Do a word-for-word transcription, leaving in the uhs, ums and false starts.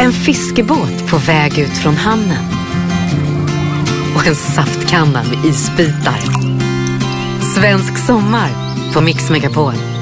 En fiskebåt på väg ut från hamnen. Och en saftkanna med isbitar. Svensk sommar på Mix Megapol.